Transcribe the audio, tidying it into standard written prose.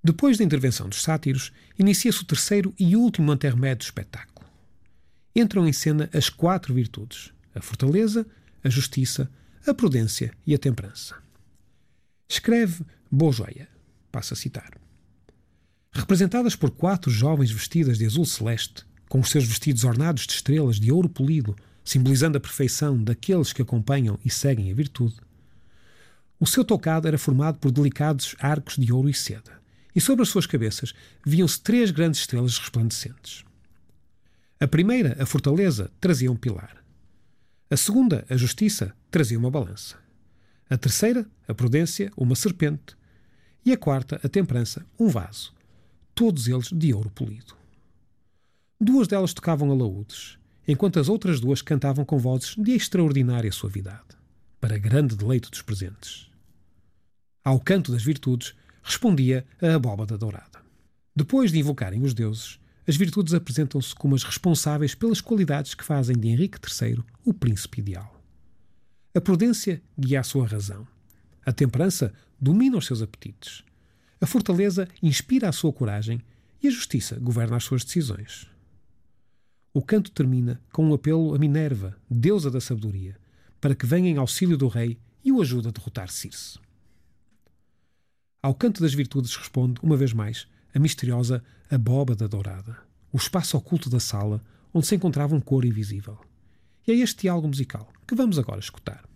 Depois da intervenção dos sátiros, inicia-se o terceiro e último intermédio do espetáculo. Entram em cena as 4 virtudes: a fortaleza, a justiça, a prudência e a temperança. Escreve Beaujoire, passo a citar: representadas por 4 jovens vestidas de azul celeste, com os seus vestidos ornados de estrelas de ouro polido, simbolizando a perfeição daqueles que acompanham e seguem a virtude, o seu tocado era formado por delicados arcos de ouro e seda, e sobre as suas cabeças viam-se 3 grandes estrelas resplandecentes. A primeira, a fortaleza, trazia um pilar. A segunda, a justiça, trazia uma balança. A terceira, a prudência, uma serpente. E a quarta, a temperança, um vaso. Todos eles de ouro polido. 2 delas tocavam alaúdes, enquanto as outras 2 cantavam com vozes de extraordinária suavidade, para grande deleito dos presentes. Ao canto das virtudes, respondia a abóbada dourada. Depois de invocarem os deuses, as virtudes apresentam-se como as responsáveis pelas qualidades que fazem de Henrique III o príncipe ideal. A prudência guia a sua razão. A temperança domina os seus apetites. A fortaleza inspira a sua coragem e a justiça governa as suas decisões. O canto termina com um apelo a Minerva, deusa da sabedoria, para que venha em auxílio do rei e o ajude a derrotar Circe. Ao canto das virtudes responde, uma vez mais, a misteriosa abóbada dourada, o espaço oculto da sala onde se encontrava um coro invisível. E é este diálogo musical que vamos agora escutar.